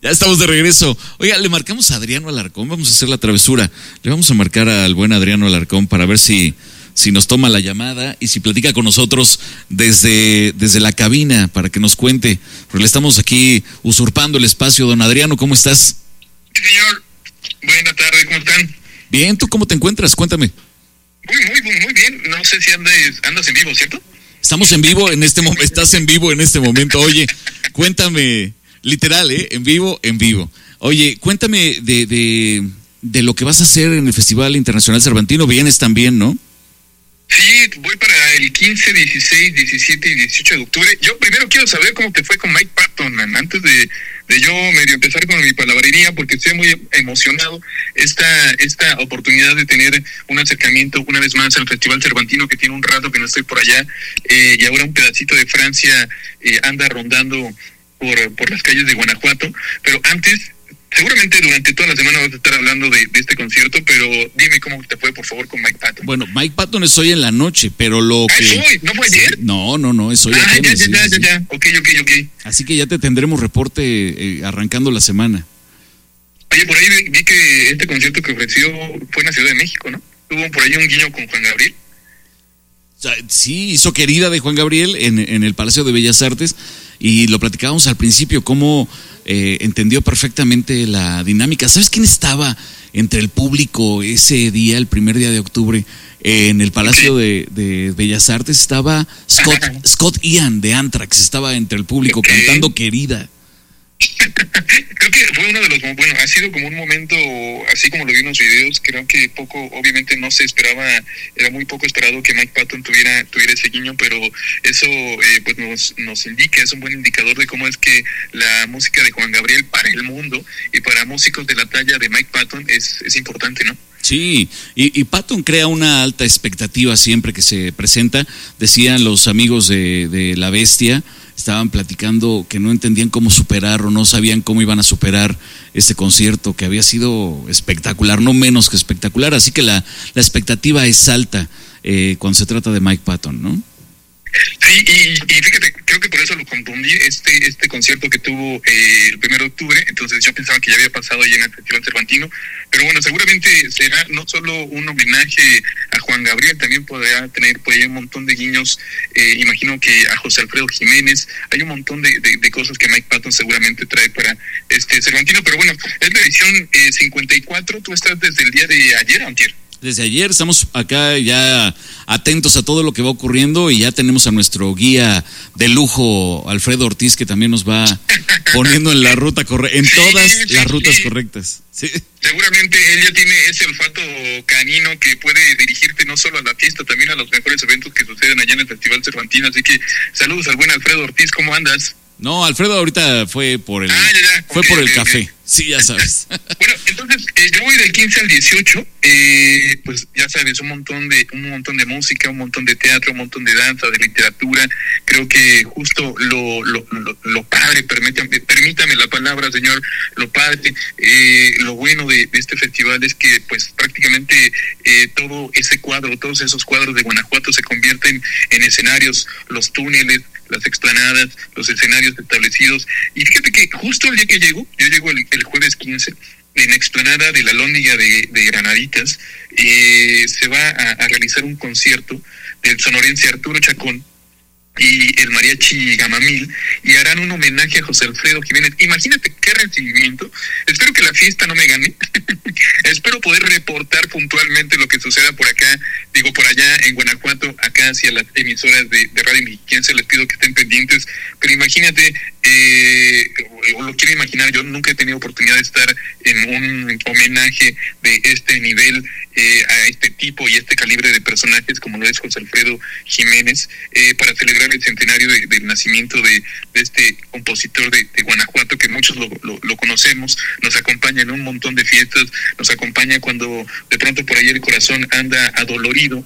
Ya estamos de regreso. Oiga, le marcamos a Adriano Alarcón, vamos a hacer la travesura. Le vamos a marcar al buen Adriano Alarcón para ver si nos toma la llamada y si platica con nosotros desde la cabina para que nos cuente, porque le estamos aquí usurpando el espacio. Don Adriano, ¿cómo estás? Sí, señor. Buenas tardes, ¿cómo están? Bien, ¿tú cómo te encuentras? Cuéntame. Muy bien. No sé si andas en vivo, ¿cierto? Estamos en vivo en este momento, estás en vivo en este momento. Oye, cuéntame, literal, en vivo. Oye, cuéntame de lo que vas a hacer en el Festival Internacional Cervantino. Vienes también, ¿no? Sí, voy para el 15, 16, 17 y 18 de octubre. Yo primero quiero saber cómo te fue con Mike Patton, man, antes de yo medio empezar con mi palabrería, porque estoy muy emocionado esta oportunidad de tener un acercamiento una vez más al Festival Cervantino, que tiene un rato que no estoy por allá, y ahora un pedacito de Francia anda rondando por las calles de Guanajuato, pero antes... Seguramente durante toda la semana vas a estar hablando de este concierto, pero dime cómo te fue, por favor, con Mike Patton. Bueno, Mike Patton es hoy en la noche, pero lo que... ¿Es hoy? ¿No fue ayer? No, es hoy. Ya. Ok. Así que ya te tendremos reporte arrancando la semana. Oye, por ahí vi que este concierto que ofreció fue en la Ciudad de México, ¿no? Tuvo por ahí un guiño con Juan Gabriel. Sí, hizo Querida de Juan Gabriel en el Palacio de Bellas Artes, y lo platicábamos al principio, cómo entendió perfectamente la dinámica. ¿Sabes quién estaba entre el público ese día, el primer día de octubre, en el Palacio de Bellas Artes? Estaba Scott Ian de Anthrax, estaba entre el público cantando Querida. Creo que fue uno de los, bueno, ha sido como un momento, así como lo vi en los videos, creo que obviamente no se esperaba, era muy poco esperado que Mike Patton tuviera ese guiño, pero eso pues nos indica, es un buen indicador de cómo es que la música de Juan Gabriel para el mundo y para músicos de la talla de Mike Patton es importante, ¿no? Sí, y Patton crea una alta expectativa siempre que se presenta. Decían los amigos de La Bestia, estaban platicando que no entendían cómo superar o no sabían cómo iban a superar este concierto, que había sido espectacular, no menos que espectacular. Así que la expectativa es alta cuando se trata de Mike Patton, ¿no? Sí, y fíjate, creo que por eso lo confundí, este concierto que tuvo el 1 de octubre, entonces yo pensaba que ya había pasado ahí en el Festival Cervantino, pero bueno, seguramente será no solo un homenaje a Juan Gabriel, también podrá tener por ahí un montón de guiños, imagino que a José Alfredo Jiménez, hay un montón de cosas que Mike Patton seguramente trae para este Cervantino, pero bueno, es la edición 54, tú estás desde el día de ayer o antier. Desde ayer estamos acá ya atentos a todo lo que va ocurriendo, y ya tenemos a nuestro guía de lujo, Alfredo Ortiz, que también nos va poniendo en la ruta en todas las rutas correctas. Sí. Seguramente él ya tiene ese olfato canino que puede dirigirte no solo a la fiesta, también a los mejores eventos que suceden allá en el Festival Cervantino. Así que saludos al buen Alfredo Ortiz, ¿cómo andas? No, Alfredo ahorita fue por el café. Sí, ya sabes. Bueno, entonces yo voy del 15 al 18, pues ya sabes, un montón de música, un montón de teatro, un montón de danza, de literatura. Creo que justo lo padre, permítame la palabra, señor, lo padre, lo bueno de este festival es que pues prácticamente todo ese cuadro, todos esos cuadros de Guanajuato se convierten en escenarios, los túneles, las explanadas, los escenarios establecidos. Y fíjate que justo el día que yo llego el jueves 15, en explanada de la Lóndiga de Granaditas, se va a realizar un concierto del sonorense Arturo Chacón y el mariachi Gamamil, y harán un homenaje a José Alfredo Jiménez. Imagínate qué recibimiento. Espero que la fiesta no me gane. Espero poder reportar puntualmente lo que suceda por acá, por allá en Guanajuato, acá hacia las emisoras de Radio Mexiquense. Les pido que estén pendientes, pero imagínate, lo quiero imaginar, yo nunca he tenido oportunidad de estar en un homenaje de este nivel, a este tipo y este calibre de personajes como lo es José Alfredo Jiménez, para celebrar el centenario del nacimiento de este compositor de Guanajuato, que muchos lo conocemos. Nos acompaña en un montón de fiestas, nos acompaña cuando de pronto por ahí el corazón anda dolorido,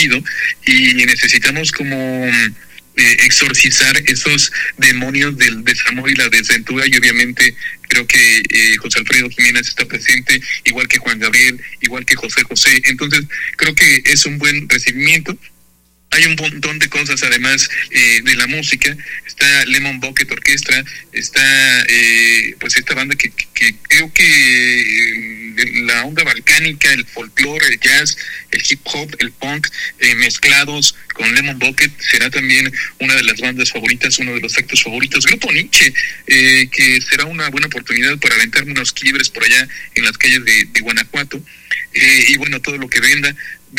y necesitamos como exorcizar esos demonios del desamor y la desventura, y obviamente creo que José Alfredo Jiménez está presente, igual que Juan Gabriel, igual que José José. Entonces creo que es un buen recibimiento. Hay un montón de cosas además de la música. Está Lemon Bucket Orchestra, está pues esta banda que creo que la onda balcánica, el folclore, el jazz, el hip hop, el punk, mezclados con Lemon Bucket, será también una de las bandas favoritas, uno de los actos favoritos. Grupo Nietzsche, que será una buena oportunidad para aventarme unos quiebres por allá en las calles de Guanajuato, y bueno, todo lo que venga,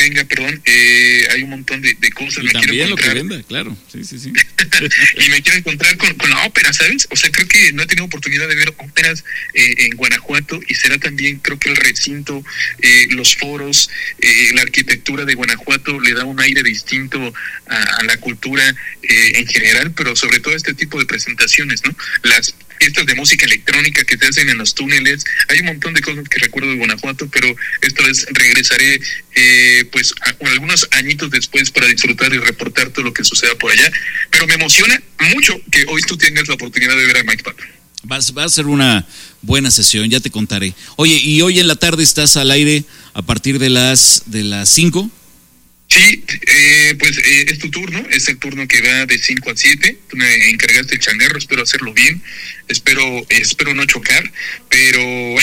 hay un montón de cosas. Y también lo que venda, claro, sí. Y me quiero encontrar con la ópera, ¿sabes? O sea, creo que no he tenido oportunidad de ver óperas en Guanajuato, y será también, creo que el recinto, los foros, la arquitectura de Guanajuato le da un aire distinto a la cultura en general, pero sobre todo este tipo de presentaciones, ¿no? Las fiestas de música electrónica que se hacen en los túneles, hay un montón de cosas que recuerdo de Guanajuato, pero esta vez regresaré pues algunos añitos después para disfrutar y reportar todo lo que suceda por allá, pero me emociona mucho que hoy tú tengas la oportunidad de ver a Mike Patton. Va a ser una buena sesión, ya te contaré. Oye, y hoy en la tarde estás al aire a partir de las 5. Sí, pues es tu turno, es el turno que va de 5 a 7. Tú me encargaste el changarro, espero hacerlo bien, espero no chocar, pero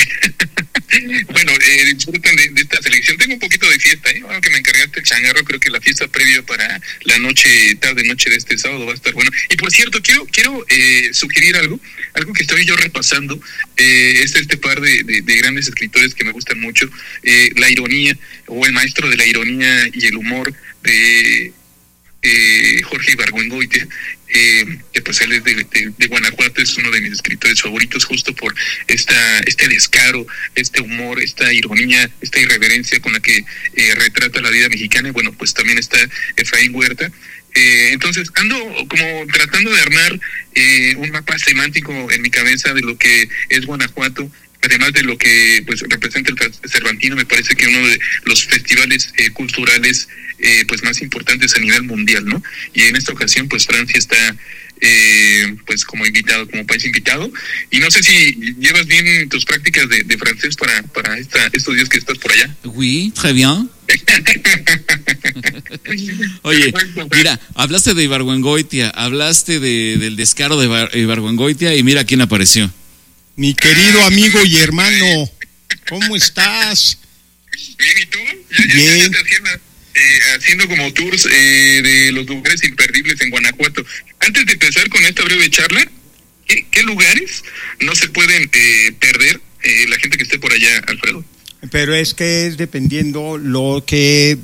bueno, disfruten de esta selección. Tengo un poquito de fiesta, aunque me encargaste el changarro, creo que la fiesta previa para la tarde noche de este sábado va a estar bueno. Y por cierto, quiero sugerir algo que estoy yo repasando, es este par de grandes escritores que me gustan mucho, la ironía, o el maestro de la ironía y el humor de Jorge Ibargüengoitia, que pues él es de Guanajuato, es uno de mis escritores favoritos, justo por este descaro, este humor, esta ironía, esta irreverencia con la que retrata la vida mexicana. Y bueno, pues también está Efraín Huerta. Entonces ando como tratando de armar un mapa semántico en mi cabeza de lo que es Guanajuato, además de lo que pues representa el Cervantino. Me parece que uno de los festivales culturales pues más importantes a nivel mundial, ¿no? Y en esta ocasión pues Francia está pues como invitado, como país invitado, y no sé si llevas bien tus prácticas de francés para estos días que estás por allá. Oui, très bien. Oye, mira, hablaste de Ibargüengoitia, hablaste del descaro de Ibargüengoitia, y mira quién apareció. Mi querido amigo y hermano, ¿cómo estás? Bien, ¿y tú? Bien. Haciendo como tours de los lugares imperdibles en Guanajuato. Antes de empezar con esta breve charla, ¿qué lugares no se pueden perder la gente que esté por allá, Alfredo? Pero es que es dependiendo lo que,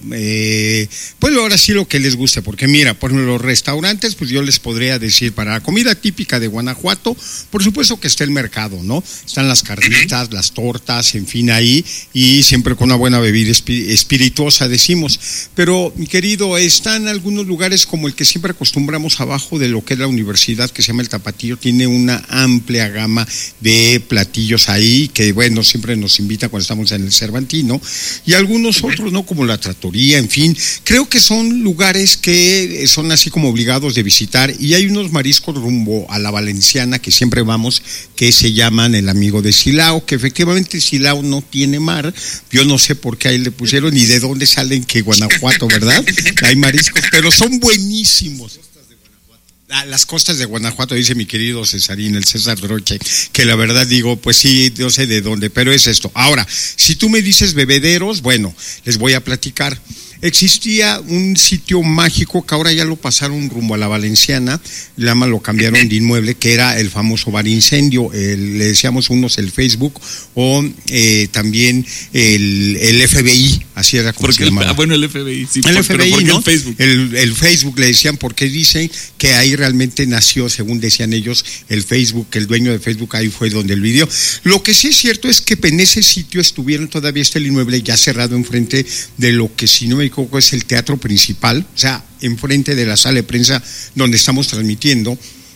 pues ahora sí lo que les guste, porque mira, por ejemplo, los restaurantes, pues yo les podría decir, para la comida típica de Guanajuato, por supuesto que está el mercado, ¿no? Están las carnitas, las tortas, en fin, ahí, y siempre con una buena bebida espirituosa, decimos. Pero, mi querido, están algunos lugares como el que siempre acostumbramos abajo de lo que es la universidad, que se llama El Tapatío, tiene una amplia gama de platillos ahí, que bueno, siempre nos invita cuando estamos en el Cervantino, y algunos otros, ¿no? Como la Trattoria, en fin, creo que son lugares que son así como obligados de visitar, y hay unos mariscos rumbo a la Valenciana que siempre vamos, que se llaman El Amigo de Silao, que efectivamente Silao no tiene mar, yo no sé por qué ahí le pusieron ni de dónde salen, que Guanajuato, ¿verdad? Hay mariscos, pero son buenísimos. Las costas de Guanajuato, dice mi querido Cesarín, el César Droche, que la verdad digo, pues sí, no sé de dónde, pero es esto. Ahora, si tú me dices bebederos, bueno, les voy a platicar. Existía un sitio mágico que ahora ya lo pasaron rumbo a la Valenciana, lo cambiaron de inmueble, que era el famoso bar incendio, le decíamos unos el Facebook, o también el FBI, así era como se llamaba. Bueno, el FBI, sí. El FBI, ¿no? El Facebook. El Facebook le decían, porque dicen que ahí realmente nació, según decían ellos, el Facebook, que el dueño de Facebook ahí fue donde el vivió. Lo que sí es cierto es que en ese sitio todavía está el inmueble ya cerrado enfrente de lo que, si no me equivoco, es el teatro principal, o sea, enfrente de la sala de prensa donde estamos transmitiendo.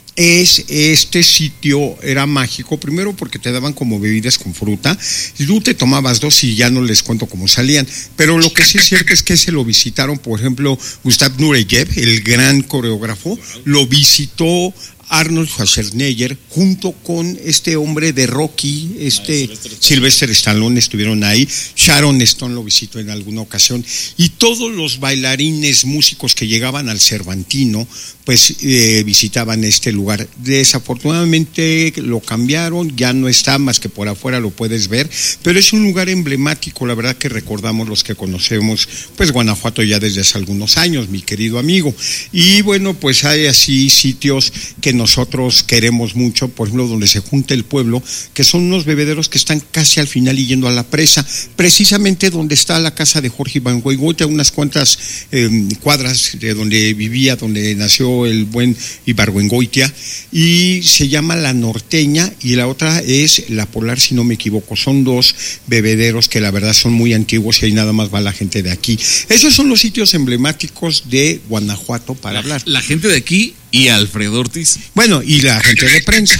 Este sitio era mágico, primero porque te daban como bebidas con fruta, y tú te tomabas dos y ya no les cuento cómo salían, pero lo que sí es cierto es que se lo visitaron, por ejemplo, Gustav Nureyev, el gran coreógrafo, lo visitó Arnold Schwarzenegger, junto con este hombre de Rocky, Sylvester Stallone, estuvieron ahí. Sharon Stone lo visitó en alguna ocasión. Y todos los bailarines, músicos que llegaban al Cervantino, pues visitaban este lugar. Desafortunadamente lo cambiaron, ya no está, más que por afuera lo puedes ver, pero es un lugar emblemático, la verdad que recordamos los que conocemos, pues Guanajuato ya desde hace algunos años, mi querido amigo. Y bueno, pues hay así sitios que nosotros queremos mucho, por ejemplo, donde se junta el pueblo, que son unos bebederos que están casi al final y yendo a la presa, precisamente donde está la casa de Jorge Ibargüengoitia, unas cuantas cuadras de donde vivía, donde nació el buen Ibargüengoitia, y se llama La Norteña, y la otra es La Polar, si no me equivoco. Son dos bebederos que la verdad son muy antiguos y ahí nada más va la gente de aquí. Esos son los sitios emblemáticos de Guanajuato para hablar. La gente de aquí y Alfredo Ortiz. Bueno, y la gente de prensa.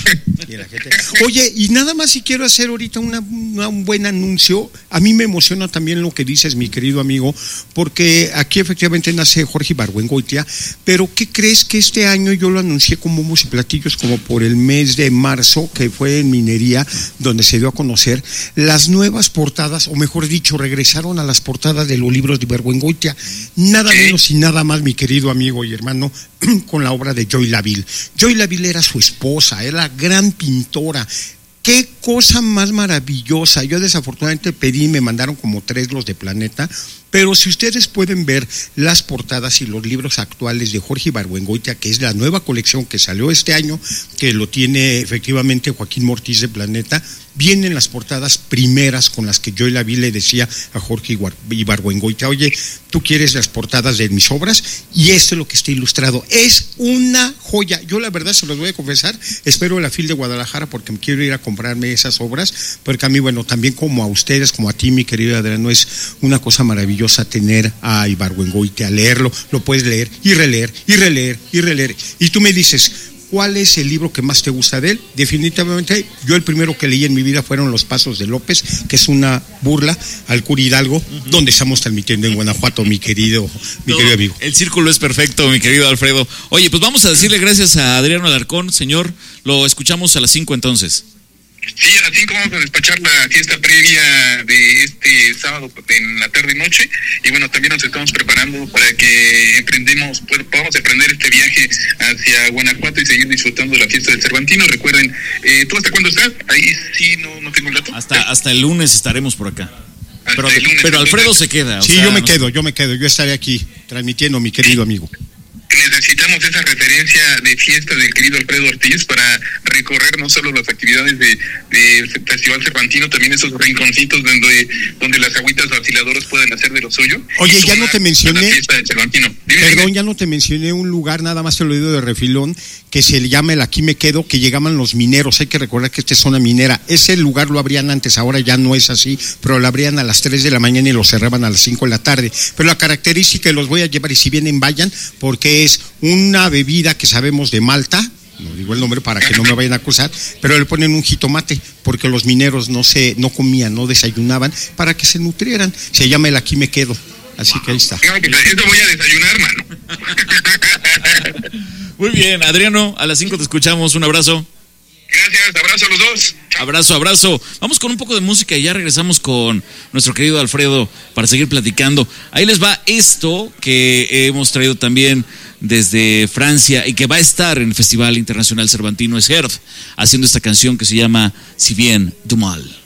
Oye, y nada más si quiero hacer ahorita un buen anuncio. A mí me emociona también lo que dices, mi querido amigo, porque aquí efectivamente nace Jorge Ibargüengoitia, pero ¿qué crees? Que este año yo lo anuncié con bombos y platillos como por el mes de marzo, que fue en Minería, donde se dio a conocer las nuevas portadas, o mejor dicho, regresaron a las portadas de los libros de Ibargüengoitia, nada menos y nada más, mi querido amigo y hermano, con la obra de Joy Laville. Joy Laville era su esposa, era gran pintora. Qué cosa más maravillosa. Yo desafortunadamente pedí, me mandaron como 3 los de Planeta, pero si ustedes pueden ver las portadas y los libros actuales de Jorge Ibargüengoitia, que es la nueva colección que salió este año, que lo tiene efectivamente Joaquín Mortiz de Planeta, vienen las portadas primeras con las que Joy Laville le decía a Jorge Ibargüengoitia: oye, tú quieres las portadas de mis obras, y esto es lo que está ilustrado. Es una joya. Yo la verdad se los voy a confesar, espero la FIL de Guadalajara porque me quiero ir a comprarme esas obras, porque a mí, bueno, también como a ustedes, como a ti, mi querido Adriano, es una cosa maravillosa tener a Ibargüengoitia, leerlo, lo puedes leer y releer y releer y releer. Y tú me dices, ¿cuál es el libro que más te gusta de él? Definitivamente, yo el primero que leí en mi vida fueron Los Pasos de López, que es una burla al cura Hidalgo, donde estamos transmitiendo en Guanajuato, mi querido amigo. El círculo es perfecto, mi querido Alfredo. Oye, pues vamos a decirle gracias a Adriano Alarcón, señor. Lo escuchamos a las 5 entonces. Sí, a las 5 vamos a despachar la fiesta previa de este sábado en la tarde-noche, y bueno, también nos estamos preparando para que podamos emprender este viaje hacia Guanajuato y seguir disfrutando de la fiesta del Cervantino. Recuerden, ¿tú hasta cuándo estás? Ahí sí no tengo el dato. Hasta el lunes estaremos por acá. Pero Alfredo se queda. Sí, yo me quedo, yo estaré aquí transmitiendo, mi querido amigo. Necesitamos esa referencia de fiesta del querido Alfredo Ortiz para recorrer no solo las actividades del Festival Cervantino, también esos rinconcitos donde las agüitas vaciladoras pueden hacer de lo suyo. Oye, ya no te mencioné, perdón, ya no te mencioné un lugar, nada más te lo he oído de refilón, que se llama el Aquí me quedo, que llegaban los mineros. Hay que recordar que esta es zona minera. Ese lugar lo abrían antes, ahora ya no es así, pero lo abrían a las 3 de la mañana y lo cerraban a las 5 de la tarde. Pero la característica, los voy a llevar, y si vienen vayan, porque es una bebida que sabemos de Malta, no digo el nombre para que no me vayan a acusar, pero le ponen un jitomate, porque los mineros no comían, no desayunaban, para que se nutrieran. Se llama el Aquí me quedo. Así que ahí está. No, pues eso voy a desayunar, mano. Muy bien, Adriano, a las 5 te escuchamos. Un abrazo. Gracias, abrazo a los dos. Abrazo. Vamos con un poco de música y ya regresamos con nuestro querido Alfredo para seguir platicando. Ahí les va esto que hemos traído también desde Francia y que va a estar en el Festival Internacional Cervantino, es Herve, haciendo esta canción que se llama Si bien du mal.